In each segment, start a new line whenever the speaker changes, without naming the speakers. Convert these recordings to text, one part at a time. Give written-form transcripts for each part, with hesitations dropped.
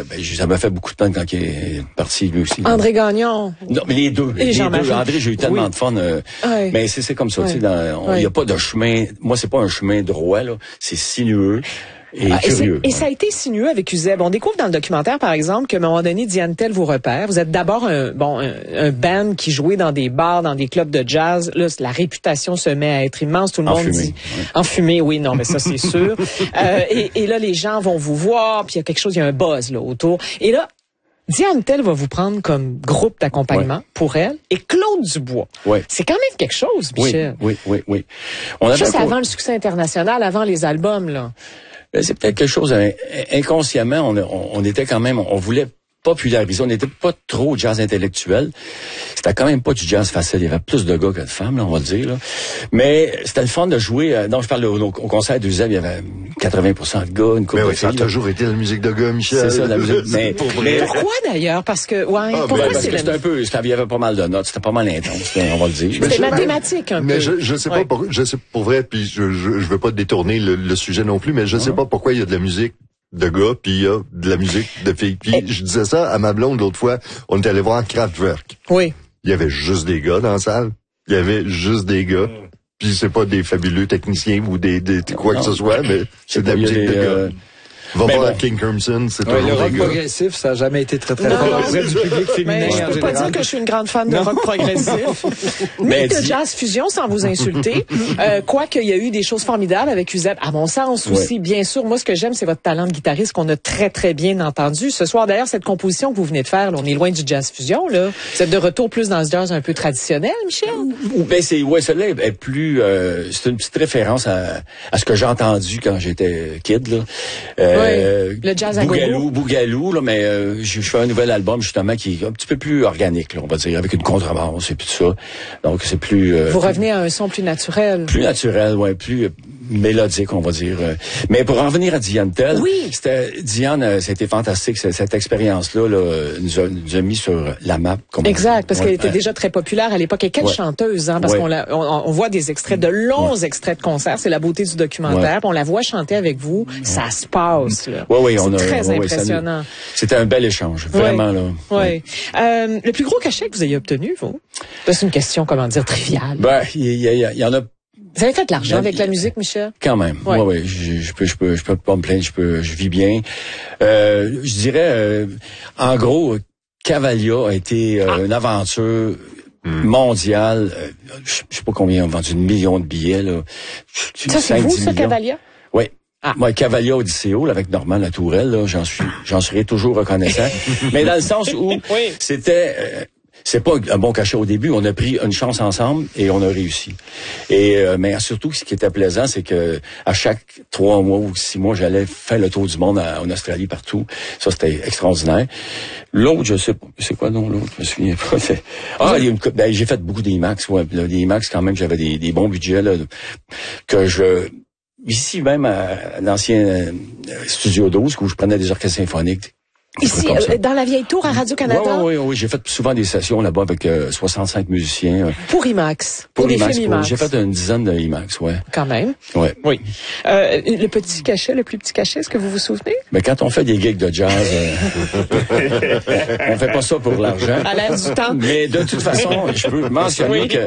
ça m'a fait beaucoup de peine quand il est parti, lui aussi.
André Gagnon.
Non, mais les deux.
Et Jean-Marie.
André, j'ai eu tellement de fun. Mais c'est comme ça, tu sais, il y a pas de chemin. Moi, c'est pas un chemin droit, là. C'est sinueux. Et curieux.
Et ça a été sinueux avec Uzeb. On découvre dans le documentaire, par exemple, qu'à un moment donné, Diane Tell vous repère. Vous êtes d'abord un band qui jouait dans des bars, dans des clubs de jazz. Là, la réputation se met à être immense. Tout le monde dit... Enfumé, oui, non, mais ça, c'est sûr. Et là, les gens vont vous voir, puis il y a quelque chose, il y a un buzz, là, autour. Et là, Diane Tell va vous prendre comme groupe d'accompagnement pour elle et Claude Dubois. C'est quand même quelque chose, Michel.
Oui.
Ça, c'est avant le succès international, avant les albums, là.
C'est peut-être quelque chose, inconsciemment, on était quand même, on voulait populariser, on n'était pas trop jazz intellectuel. C'était quand même pas du jazz facile, il y avait plus de gars que de femmes, là, on va le dire, là. Mais c'était le fun de jouer, non, je parle au concert d'Uzeb, il y avait 80% de gars, une couple de filles.
Ça a toujours été la musique de gars, Michel.
C'est ça, la musique, mais
pourquoi d'ailleurs? Parce que,
parce que c'était un peu, il y avait pas mal de notes, c'était pas mal intense, on va le dire.
C'était mathématique, un peu.
Mais je sais pas pourquoi, je sais pour vrai, puis je veux pas détourner le sujet non plus, mais je sais pas pourquoi il y a de la musique de gars, puis il y a de la musique de filles. Puis je disais ça à ma blonde l'autre fois, on était allé voir Kraftwerk.
Oui.
Il y avait juste des gars dans la salle. Il y avait juste des gars. Puis c'est pas des fabuleux techniciens ou des quoi que ce soit, mais c'est de la musique de gars. Va voir à King Crimson, c'est toujours
le rock
des gars.
progressif, ça n'a jamais été très fort auprès du public féminin.
Je peux pas dire que je suis une grande fan de rock progressif. Mais de jazz fusion, sans vous insulter. Quoique, il y a eu des choses formidables avec Uzeb. À mon sens aussi, bien sûr. Moi, ce que j'aime, c'est votre talent de guitariste qu'on a très, très bien entendu. Ce soir, d'ailleurs, cette composition que vous venez de faire, là, on est loin du jazz fusion, là. Vous êtes de retour plus dans ce jazz un peu traditionnel, Michel?
Celle-là est plus, c'est une petite référence à ce que j'ai entendu quand j'étais kid, là.
Le jazz à
Bougalou, là, mais je fais un nouvel album justement qui est un petit peu plus organique, là, on va dire, avec une contrebasse et puis tout ça. Donc c'est plus.
Vous revenez à un son plus naturel.
Plus naturel, plus mélodique, on va dire. Mais pour en revenir à Diane Tell, Diane, c'était fantastique cette expérience-là, nous a mis sur la map.
Exact, parce qu'elle était déjà très populaire à l'époque. Et quelle chanteuse, hein, parce qu'on voit des extraits, de longs extraits de concerts. C'est la beauté du documentaire. On la voit chanter avec vous. Ça se passe, là. C'est très impressionnant.
C'était un bel échange, vraiment, là.
Le plus gros cachet que vous ayez obtenu, vous? C'est une question, comment dire, triviale.
Il y en a.
Vous avez fait de l'argent avec la musique, Michel? Quand
même. Je peux pas me plaindre, je vis bien. Je dirais, en gros, Cavalia a été une aventure mondiale. Je sais pas combien ont vendu, 1 million de billets, là.
Ça, c'est vous, ça, Cavalia?
Oui. Moi, Cavalia Odysseo, là, avec Normand Latourelle, là, j'en serai toujours reconnaissant. Mais dans le sens où c'était, c'est pas un bon cachet au début. On a pris une chance ensemble et on a réussi. Mais surtout, ce qui était plaisant, c'est que à chaque 3 mois ou 6 mois, j'allais faire le tour du monde en Australie, partout. Ça, c'était extraordinaire. L'autre, je sais pas. C'est quoi, non, l'autre? Je me souviens pas. Il y a une j'ai fait beaucoup d'IMAX, des IMAX, quand même, j'avais des bons budgets, là, ici même, à l'ancien Studio 12, où je prenais des orchestres symphoniques.
Ici, dans la vieille tour à Radio-Canada?
Oui. J'ai fait souvent des sessions là-bas avec 65 musiciens.
Pour IMAX?
Pour
des
IMAX,
films IMAX?
J'ai fait une dizaine de IMAX,
Quand même?
Oui.
Le plus petit cachet, est-ce que vous vous souvenez?
Mais quand on fait des gigs de jazz, on fait pas ça pour l'argent.
À l'air du temps.
Mais de toute façon, je peux mentionner que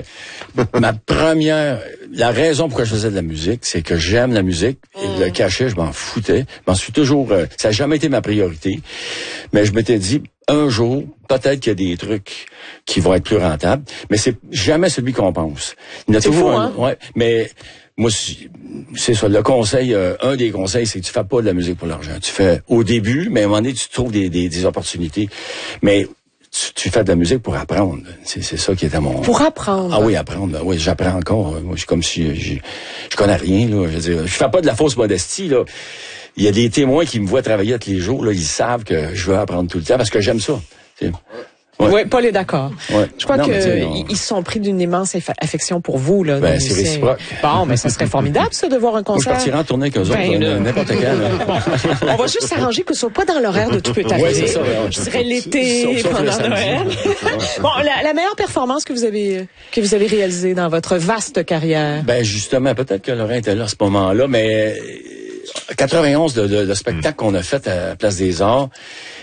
la raison pourquoi je faisais de la musique, c'est que j'aime la musique. Et le cachet, je m'en foutais. Je m'en suis toujours, ça n'a jamais été ma priorité. Mais je m'étais dit, un jour, peut-être qu'il y a des trucs qui vont être plus rentables, mais c'est jamais celui qu'on pense. Il y en a toujours
fou, hein?
Mais moi, c'est ça. Le conseil, un des conseils, c'est que tu fais pas de la musique pour l'argent. Tu fais au début, mais à un moment donné, tu trouves des opportunités. Mais tu fais de la musique pour apprendre. C'est ça qui était mon...
Pour apprendre?
Ah oui, apprendre. Oui, j'apprends encore. Moi, je suis comme si je connais rien, là. Je veux dire, je fais pas de la fausse modestie, là. Il y a des témoins qui me voient travailler tous les jours, là. Ils savent que je veux apprendre tout le temps parce que j'aime ça.
Oui, Paul est d'accord. Je crois
qu'ils
se sont pris d'une immense affection pour vous, là.
C'est réciproque.
Bon, mais ça serait formidable, ça, de voir un concert.
Moi, je partirai en tournée avec eux autres, n'importe quand.
On va juste s'arranger que ce soit pas dans l'horaire de Tout peut arriver.
C'est ça.
Je dirais l'été, pendant Noël. Bon, la meilleure performance que vous avez réalisée dans votre vaste carrière.
Justement, peut-être que Laurent était là à ce moment-là, mais 91, le spectacle qu'on a fait à Place des Arts,